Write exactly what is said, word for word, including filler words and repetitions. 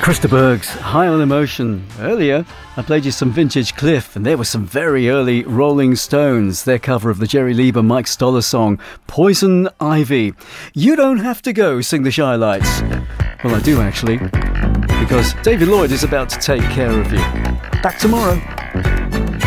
Krista Berg's High on Emotion. Earlier, I played you some vintage Cliff, and there was some very early Rolling Stones, their cover of the Jerry Lieber Mike Stoller song, Poison Ivy. You don't have to go sing the Shy Lights. Well, I do actually, because David Lloyd is about to take care of you. Back tomorrow.